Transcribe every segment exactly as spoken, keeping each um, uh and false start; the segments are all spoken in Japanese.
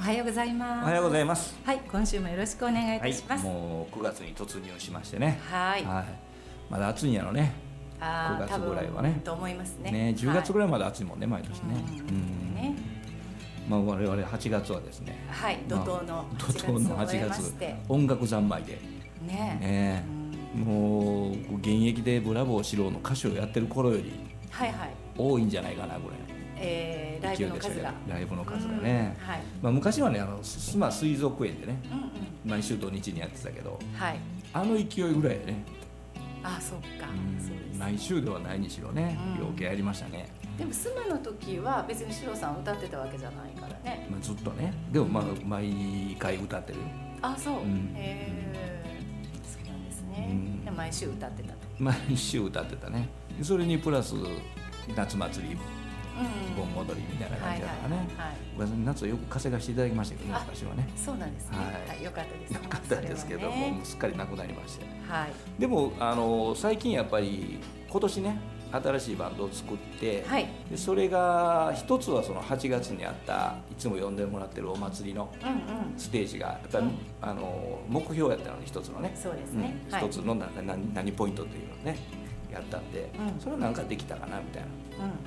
おはようございます。 おはようございます。 はい、今週もよろしくお願いいたします。 はい、もうくがつに突入しましてね。 はい。 はい、まだ暑いんやろね。 あくがつぐらいはね。 と思いますね。 ね、じゅうがつぐらいまで暑いもんね、毎年ね。 うん。ね。 まあ我々はちがつはですね。 はい、怒涛の怒涛のはちがつ、音楽三昧で。 ね。 ね。もう現役でブラボー四郎の歌手をやってる頃より。はいはい。多いんじゃないかなぐらい。 えー、ライブの数がライブの数がね、 はい、 まあ、昔はねあの須磨水族園でね、 うんうん、 毎週土日にやってたけど、 はい、 あの勢いぐらいでね、 あそっか、 うん、 そうですね、 毎週ではないにしろね、うん、ようけやりましたね。 でも須磨の時は別にシロさん歌ってたわけじゃないからね、 まあ、ずっとね、でもまあ毎回歌ってるよ。 あそう、うん、へえ、そうなんですね、うん、で毎週歌ってたと。 毎週歌ってたね。それにプラス夏祭り盆踊りみたいな感じだからね、はいはいはい、夏はよく稼がしていただきましたけどね、私はね。 そうなんですね、はいはい、よかったですね。 よかったですけど、ね、もうすっかりなくなりまして、 はい、 でもあの最近やっぱり今年ね新しいバンドを作って、はい、でそれが一つはそのはちがつにあったいつも呼んでもらってるお祭りのステージがやっぱり、うんうん、あの目標やったのに一つのね、 そうですね、 うん、一つの何、はい、何ポイントっていうのをねやったんで、うん、それはなんかできたかなみたいな、うんうん、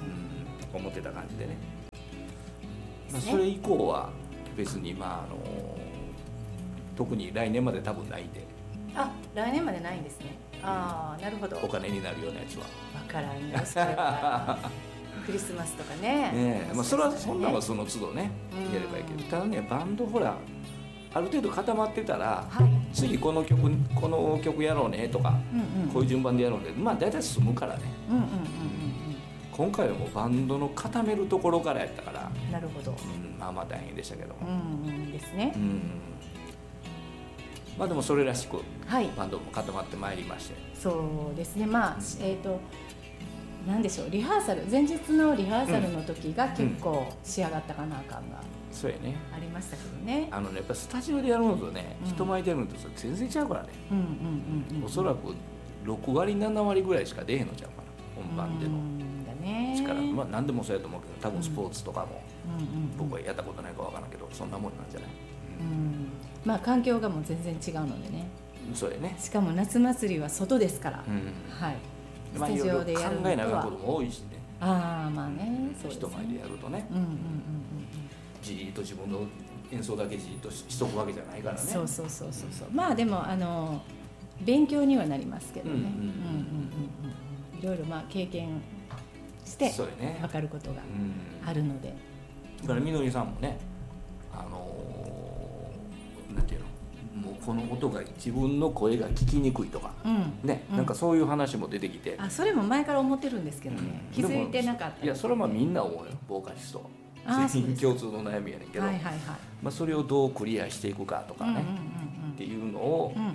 思ってた感じでね。まあ、それ以降は別にまああの特に来年まで多分ないんで。 あ、来年までないんですね。ああ、なるほど。 お金になるようなやつは分からんよ、それはクリスマスとかね。 ねえ、まあ、それはそんなのはその都度ね、うん、やればいいけど、ただねバンドほらある程度固まってたら、はい、次この曲この曲やろうねとか、うんうん、こういう順番でやろうね、まあ大体進むからね。うんうんうんうん、今回はもうバンドの固めるところからやったから。 なるほど、うん、 まあまあ大変でしたけども、 うんうん、ですね、うん、 まあでもそれらしく、 はい、 バンドも固まってまいりまして。 そうですね、まあ、うん、えーとなんでしょう、リハーサル前日のリハーサルの時が結構仕上がったかな感が、 うん、そうやね、 ありましたけどね。 あのねやっぱスタジオでやるのとね、うん、人前でやるのと全然違うからね、うんうんうんうん、おそらくろくわりななわりぐらいしか出へんのちゃうかな、本番での力、まあ何でもそうやと思うけど、多分スポーツとかも、うんうんうん、僕はやったことないかわからんけどそんなもんなんじゃない、うんうん、 まあ環境がもう全然違うのでね。 そうやね、 しかも夏祭りは外ですから、うん、はい、スタジオでやるのとは、 まあ、いろいろ考えながらことも多いしね。 ああまあね、そうですね、 人前でやるとね、 うんうんうんうん、 じーっと自分の演奏だけじーっとしとくわけじゃないからね。 そうそうそうそうそう、まあでもあの勉強にはなりますけどね、いろいろまあ経験して分かることがあるので、ね、 うん、だからみのりさんもね、あのー、なんていうの、もうこの音が自分の声が聞きにくいとか、うんね、うん、なんかそういう話も出てきて、 あそれも前から思ってるんですけどね、うん、気づいてなかった。 いやそれはまあみんな思うよ、ボーカリスト全員共通の悩みやねんけど、はいはいはい、まあ、それをどうクリアしていくかとかね、うんうんうんうん、っていうのを、うん、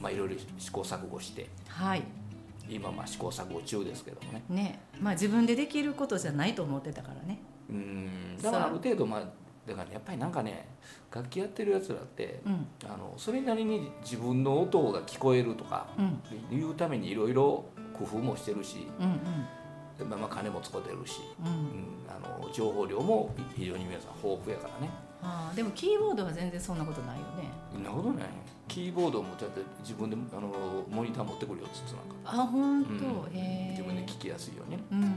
まあ、いろいろ試行錯誤して、はい、今まあ試行錯誤中ですけどもね。 ね、まあ、自分でできることじゃないと思ってたからね。 うん、だからある程度、まあだから、ね、やっぱりなんかね楽器やってるやつらって、うん、あのそれなりに自分の音が聞こえるとか、うん、いうためにいろいろ工夫もしてるし、うんうん、まあ、まあ金も使ってるし、うんうん、あの情報量も非常に皆さん豊富やからね。 あでもキーボードは全然そんなことないよね。 そんなことない。キーボードもだって自分であのモニター持ってくるよっつってなんか。 あ本当、うん、 へ自分で聞きやすいよね。 うんうんうん、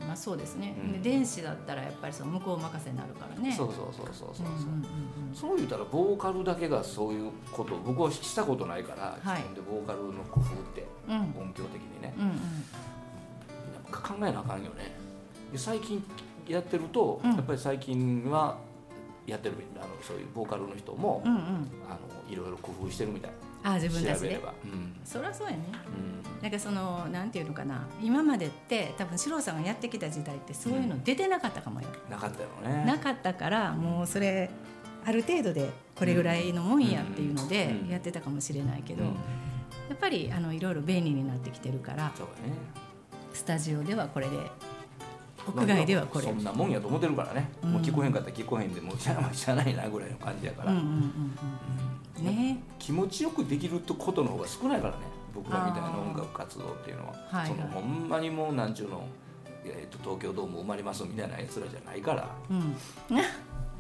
まあそうですね、うん、で電子だったらやっぱりその向こう任せになるからね。 そうそうそうそうそうそう、うんうんうん、そう言ったらボーカルだけがそういうことを僕はしたことないから、はい、自分でボーカルの工夫って、うん、音響的にね、うんうん、考えなあかんよね。で最近やってると、うん、やっぱり最近はやってるあのそういうボーカルの人も、うんうん、あのいろいろ工夫してるみたい。 あ自分たちで、 うん、 そりゃそうやね、うん、なんかそのなんていうのかな、今までって多分四郎さんがやってきた時代ってそういうの出てなかったかもよ、 うん、なかったよね。 なかったからもうそれある程度でこれぐらいのもんやっていうのでやってたかもしれないけど、うんうん、やっぱりあのいろいろ便利になってきてるから、そうだね、スタジオではこれで屋外ではこれ、 そんなもんやと思ってるからね、うん、もう聞こえへんかったら聞こえへんでもうしゃあないなぐらいの感じやから、うんうんうんうん、ね、気持ちよくできることの方が少ないからね、僕らみたいな音楽活動っていうのは、はいはい、そのほんまにもうなんちゅうの、えー、と東京ドーム生まれますみたいなやつらじゃないから、うん、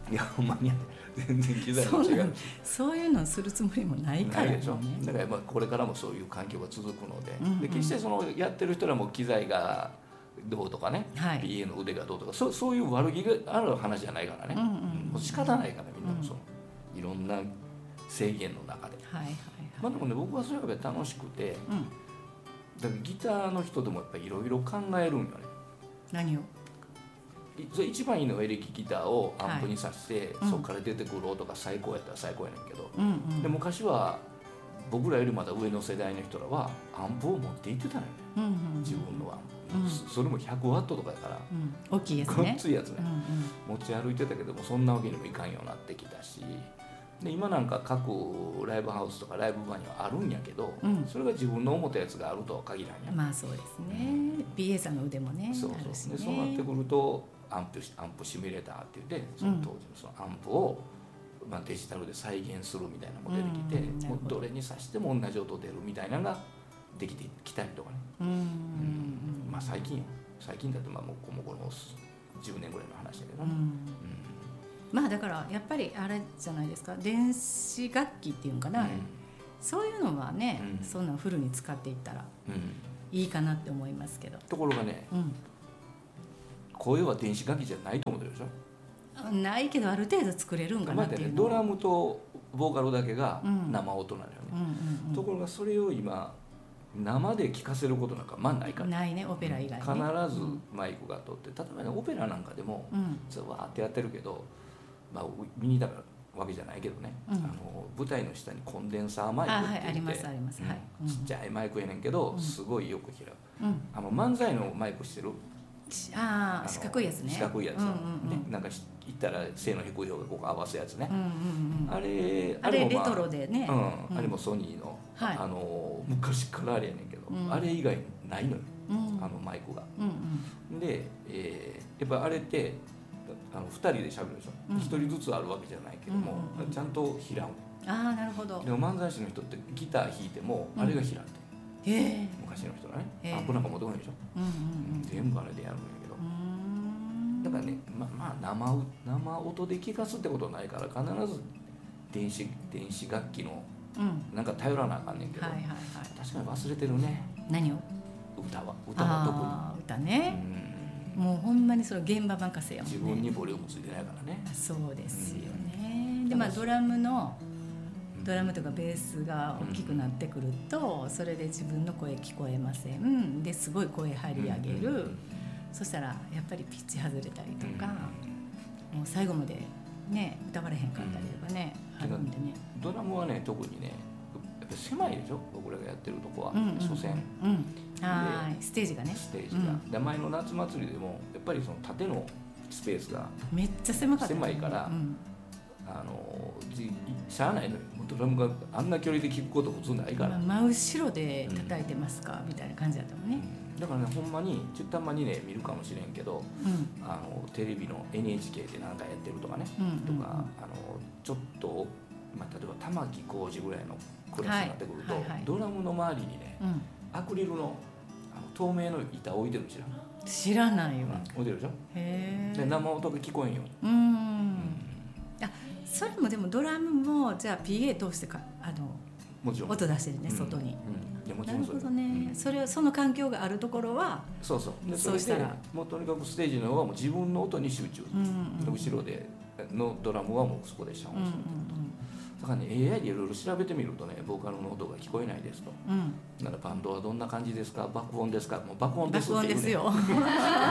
いやほんまに全然機材も違うしそういうのをするつもりもないからね。 でしょ。だからまあこれからもそういう環境が続くので、うんうん、で決してそのやってる人らも機材がどうとかね、はい、ピーエー の腕がどうとか そ, そういう悪気がある話じゃないからね、うんうんうん、もう仕方ないからみんなもその、うん、いろんな制限の中で、はいはいはい、まあでもね僕はそれが楽しくて、うん、だからギターの人でもやっぱりいろいろ考えるんよね。 何を？ それ一番いいのはエレキギターをアンプにさして、はい、そこから出てくる音が最高やったら最高やねんけど、うんうん、で昔は僕らよりまだ上の世代の人らはアンプを持って行ってたのよね、うんうん、自分のアンプ、うん、それもひゃくワットとかやから、うん、 大きいやつね、 ごっついやつね、うんうん、持ち歩いてたけどもそんなわけにもいかんようになってきたし、で今なんか各ライブハウスとかライブバーにはあるんやけど、うん、それが自分の思ったやつがあるとは限らんやん。 まあそうですね、うん、ピーエー さんの腕もねそうそうあるしね。 でそうなってくるとアンプ、アンプシミュレーターって言ってその当時のそのアンプを、まあ、デジタルで再現するみたいなのも出てきて、うん、もうどれに挿しても同じ音出るみたいなのができてきたりとかね、うんうん、まあ最近よ最近だってまあもうもうこのじゅうねんぐらいの話だけどね、うんうん、 まあだからやっぱりあれじゃないですか、電子楽器っていうのかな、うん、そういうのはね、うん、そんなフルに使っていったらいいかなって思いますけど、 ところがね、うん声は電子楽器じゃないと思ってるでしょ。 ないけどある程度作れるんかなっていうの、 ね、ドラムとボーカルだけが生音なのよね、うんうんうんうん、ところがそれを今生で聴かせることなんかまあないからないね、オペラ以外ね、 必ずマイクが取って、例えばねオペラなんかでも、うん、それわーってやってるけど、まあ、見にだからわけじゃないけどね、うん、あの舞台の下にコンデンサーマイクって言って、 ありますあります、はい、 ちっちゃいマイクやねんけど、うん、すごいよく拾う、うん、あの漫才のマイクしてるああ四角いやつね、 四角いやつ、うんうんうんね、なんか言ったら背の低い方がここ合わせやつね、うんうんうん、あれあれ、まあ、レトロでね、 うん、あれもソニーの、はい、あの昔からあれやねんけど、うん、あれ以外ないのよ、うん、あのマイクが、うんうん、で、えー、やっぱあれってあのふたりで喋るでしょ、うん、ひとりずつあるわけじゃないけども、うんうんうん、ちゃんと平う。 ああなるほど。 でも漫才師の人ってギター弾いてもあれが平うって、うん、昔の人はね、アンプなんか持ってこないでしょ、うんうんうん、全部あれでやるんだけど、だからね、ままあ生生音で聞かすってことはないから必ず電子電子楽器のなんか頼らなあかんねんけど、うんはいはいはい、確かに忘れてるね。 何を？ 歌は歌は特に。 あ歌ね、うん、もうほんまにその現場任せやもんね。 自分にボリュームついてないからね。 そうですよね、うん、でまあドラムのドラムとかベースが大きくなってくると、それで自分の声聞こえませんですごい声張り上げる、うんうん、そしたらやっぱりピッチ外れたりとか、うん、もう最後までね歌われへんかったりとかね、うん、あるんでね。 ドラムはね特にねやっぱ狭いでしょ、僕らがやってるとこは、うんうん、所詮、うん、 はいステージがねステージが、うん、で前の夏祭りでもやっぱりその縦のスペースがめっちゃ狭かった、 狭いから、うん、あのしゃあないのよ、ドラムがあんな距離で聴くこと普通ないから、 真後ろで叩いてますか、うん、みたいな感じだったもんね、 うん、だからねほんまにちょっとたまにね見るかもしれんけど、うん、あのテレビの エヌエイチケー で何かやってるとかね、うんうんうん、とかあのちょっと、まあ、例えば玉置浩二ぐらいのクラスになってくると、はいはいはい、ドラムの周りにね、うん、アクリルの、あの透明の板置いてるの知らん？ 知らないわ、 うん、置いてるでしょ。 へで生音が聞こえんように、うん、うん、あそれもでもドラムもじゃあ ピーエー 通してかあのもちろん音出してるね、うん、外に、 うん、いやもちろんそなるほどね、うん、それその環境があるところはそうそうでそうしたらもうとにかくステージの方はもう自分の音に集中、うんうんうん、後ろでのドラムはもうそこでシャンをする、うんうんうん、だからね エーアイ でいろいろ調べてみるとねボーカルの音が聞こえないですと、うん、ならバンドはどんな感じですか、爆音ですか、もう爆音ですっていう、ね、爆音ですよ爆音です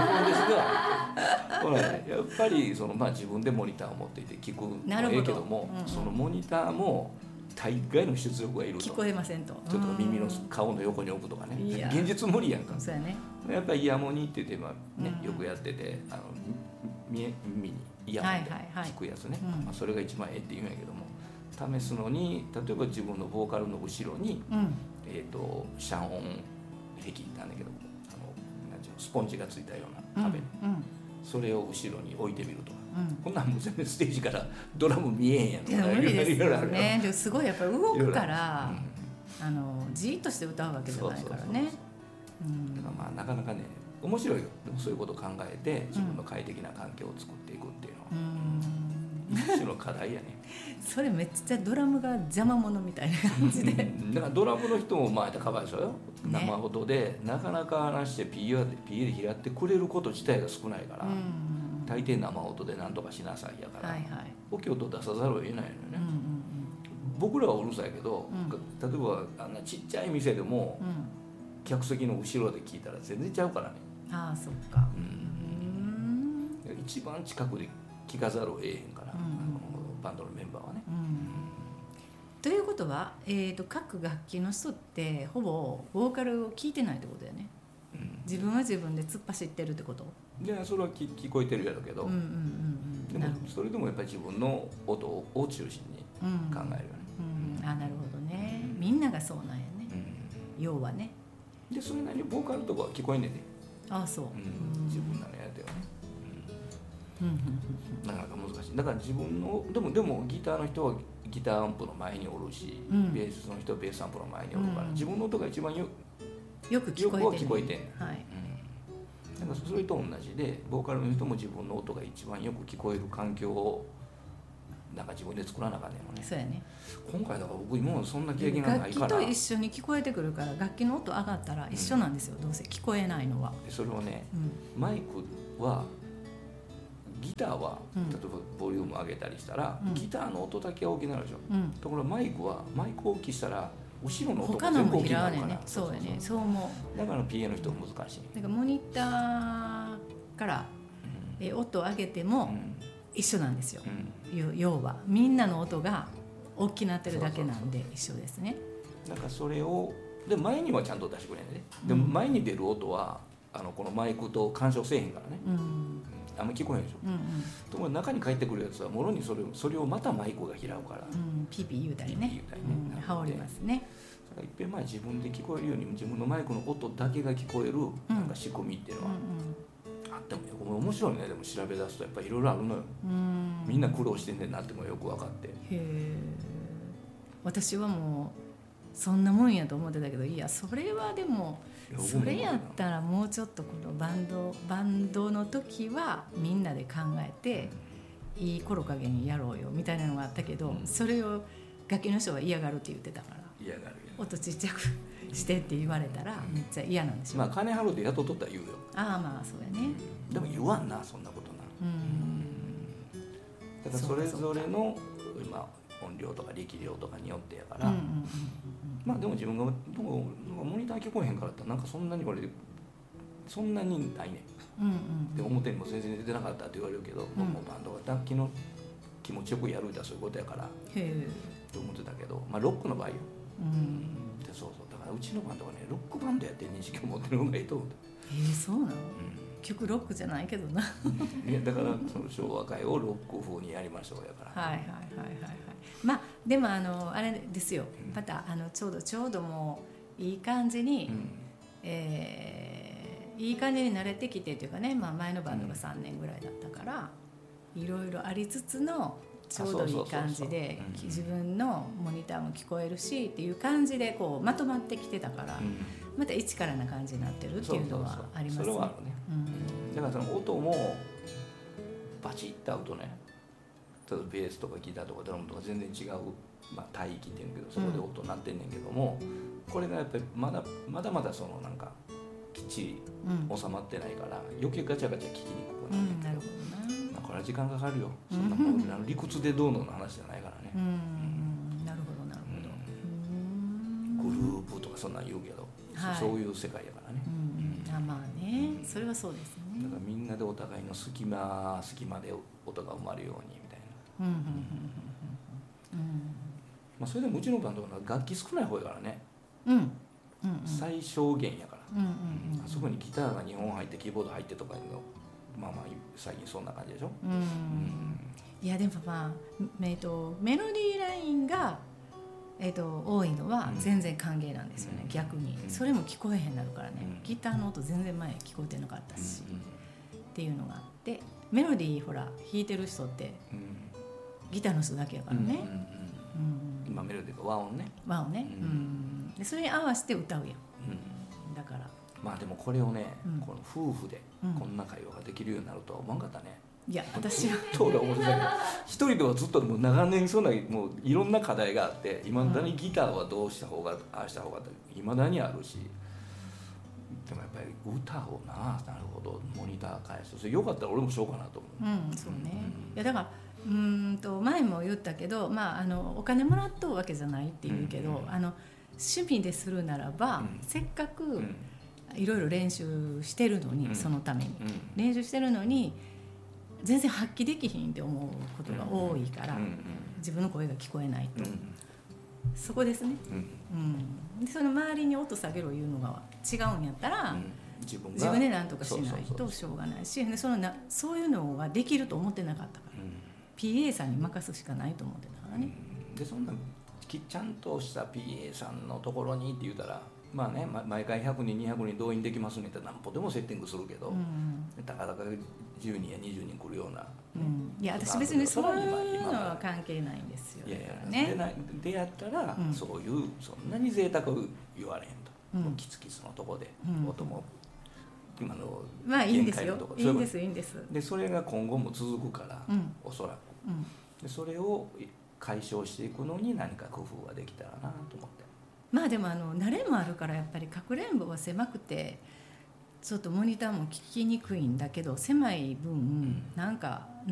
がほら、ね、やっぱりその、まあ、自分でモニターを持っていて聞くのはええけども、うんうん、そのモニターも大概の出力がいると聞こえませんと、 ちょっと耳の顔の横に置くとかね、現実無理やんか。 そうやね、やっぱりイヤモニって言って、まあね、うん、よくやっててあの耳にイヤホンで聞くやつね、はいはいはい、まあ、それが一番ええって言うんやけども、試すのに例えば自分のボーカルの後ろに、うん、えー、と遮音壁なんだけど、あのなんていうのスポンジがついたような壁、うんうん、それを後ろに置いてみるとか、うん、こんなんもう全然ステージからドラム見えへんやんとか、 無理ですよね。でもすごいやっぱり動くから、うん、あのじーっとして歌うわけじゃないからね。 だからまあなかなかね面白いよ。でもそういうことを考えて自分の快適な環境を作っていくっていうのは、うん、 一種の課題やね。 それめっちゃドラムが邪魔者みたいな感じでだからドラムの人もまあかわいそうよ、ね、生音でなかなか話して ピーエー で ピーエー で拾ってくれること自体が少ないから、うん、大抵生音で何とかしなさいやから、はいはい、大きい音出さざるを得ないのよね、うんうんうん、僕らはうるさいけど、うん、例えばあんなちっちゃい店でも、うん、客席の後ろで聞いたら全然ちゃうからね。 ああそっか、うん、 一番近くで聞かざるを得へんから、うん、バンドのメンバーはね、うん、 ということは、えーと、各楽器の人ってほぼボーカルを聞いてないってことだよね、うん、自分は自分で突っ走ってるってこと？ いやそれは 聞, 聞こえてるやろうけど、うんうんうんうん、でもそれでもやっぱり自分の音を中心に考えるよね、 うんうん、あなるほどね、うん、みんながそうなんやね、うん、要はね。 でそれなりにボーカルとかは聞こえんねんね。 ああそう、うん、 自分らのやつよね、うん、なかなか難しい。だから自分のでもでもギターの人はギターアンプの前におるし、うん、ベースの人はベースアンプの前におるから、うん、自分の音が一番よよく聞こえてる、 聞こえてんねん、はい、うん、だからそれと同じでボーカルの人も自分の音が一番よく聞こえる環境をなんか自分で作らなあかんねんもんね。 そうやね。 今回だから僕今までそんな経験がないから楽器と一緒に聞こえてくるから楽器の音上がったら一緒なんですよ、うん、どうせ聞こえないのは。 それをね、うん、マイクはギターは、うん、例えばボリューム上げたりしたら、うん、ギターの音だけは大きくなるでしょ、うん、ところがマイクはマイクを大きくしたら後ろの音が全部大きくなるから、ね、 そうやね、そう思う。 だから ピーエー の人は難しい。 だからモニターから、うん、え音を上げても、うん一緒なんですよ、うん、要はみんなの音が大きくなってるだけなんで一緒ですね。 なんかそれをで前にはちゃんと出してくれんね、うん、でも前に出る音はあのこのマイクと干渉せえへんからね、うん、あんまり聞こえへんでしょ、うんうん、ところが中に帰ってくるやつはもろにそれをそれをまたマイクが拾うから、うん、 ピーピー言うたりね、ピーピー言うたりね、うん、羽織りますね。 いっぺん前自分で聞こえるように自分のマイクの音だけが聞こえるなんか仕組みっていうのは、うんうんうんでも面白いね。でも調べ出すとやっぱりいろいろあるのよ。うんみんな苦労してんねんなってもよく分かって。へえ。私はもうそんなもんやと思ってたけど、いやそれはでもそれやったらもうちょっとこのバンドバンドの時はみんなで考えて、うん、いい頃加減にやろうよみたいなのがあったけど、うん、それを楽器の人は嫌がるって言ってたから。 嫌がる。 音ちっちゃくしてって言われたらめっちゃ嫌なんでしょ。 まあ金払うて雇っとったら言うよ。 ああまあそうやね、 うん、でも言わんなそんなことな。うんだからそれぞれの今音量とか力量とかによってやから、うんうんうんうん、まあでも自分がでもモニター聞こえへんからってなんかそんなに俺そんなにないね、うんうんうん、で表にも全然出てなかったって言われるけど、うん、もうバンドが楽器の気持ちよくやるってそういうことやからと思ってたけど、まあロックの場合よ、うん、でそうそうだからうちのバンドはねロックバンドやって認識を持ってる方がいいと思う。 えー、そうなの、うん、曲ロックじゃないけどないやだからその昭和歌謡をロック風にやりましょうやからはいはいはいはいはいまあでもあのあれですよ、うん、またあのちょうどちょうどもういい感じに、うんえー、いい感じに慣れてきてというかね、まあ、前のバンドがさんねんぐらいだったから、うん、いろいろありつつのちょうどいい感じで自分のモニターも聞こえるしっていう感じでこうまとまってきてたから、うん、また一からな感じになってるっていうのはありますね。 それはあるね、うん、だからその音もバチッと合うとね例えばベースとかギターとかドラムとか全然違う、まあ、帯域っていうんだけどそこで音鳴ってんねんけども、うん、これがやっぱりまだまだまだそのなんかきっちり収まってないから、うん、余計ガチャガチャ聞きにくくなるんだけど、うん、なるほどな。これは時間かかるよ。そんなもん、うん、理屈でどうのの話じゃないからね。うんうん、なるほどなるほど、 うん。グループとかそんなん言うけど、はい、そういう世界やからね。 うんうん、あまあね、うん、それはそうですね。 だからみんなでお互いの隙間隙間で音が生まれるようにみたいな。うんうんうんうんうん。まあそれでもうちのバンドは楽器少ない方やからね。うん。うんうん、最小限やから。うんうんうんうん、あそこにギターがにほん入ってキーボード入ってとかいうの。まあまあ最近そんな感じでしょ、うんうん、 いやでもまあ、えー、とメロディーラインが、えー、と多いのは全然歓迎なんですよね、うん、逆に、うん、それも聞こえへんなるからね、うん、ギターの音全然前聞こえてなかったし、うん、っていうのがあってメロディーほら弾いてる人って、うん、ギターの人だけやからね、うんうんうんうん、 今メロディーが和音ね和音ね、うんうん、でそれに合わせて歌うやん、うん、だからまあでもこれをね、うん、この夫婦でこんな会話ができるようになるとは思わんかったね。 いや私はと俺は思ってたけど一人ではずっともう長年そんなもういろんな課題があっていまだにギターはどうした方がああした方がいまだにあるし、でもやっぱり歌をななるほどモニター返すそれよかったら俺もしようかなと思う。 うんそうね、うん、いやだからうーんと前も言ったけど、まあ、あのお金もらっとうわけじゃないって言うけど、うん、あの趣味でするならば、うん、せっかくいろいろ練習してるのに、うん、そのために、うん、練習してるのに全然発揮できひんって思うことが多いから、うん、自分の声が聞こえないと、うん、そこですね、うんうん、でその周りに音下げろ言うのが違うんやったら、うん、自分が自分で何とかしないとしょうがないし、そのなそういうのができると思ってなかったから、うん、ピーエー さんに任すしかないと思ってたからね、 うん、でそんなちゃんとした ピーエー さんのところにって言ったらまあね、毎回ひゃくにんにひゃくにん動員できますねって何歩でもセッティングするけど、うん、たかだかじゅうにんやにじゅうにん来るような、 うん、いや私別にそういうのは関係ないんですよ。 いやいや、ね、で, でやったら、うん、そういうそんなに贅沢言われへんと、うん、キツキツのとこで、うん、音も今のまあいいんですよ、いいんですいいんですでそれが今後も続くから、うん、おそらく、うん、でそれを解消していくのに何か工夫ができたらなと思って。 まあでもあの慣れもあるからやっぱりかくれんぼは狭くてちょっとモニターも聞きにくいんだけど狭い分なんか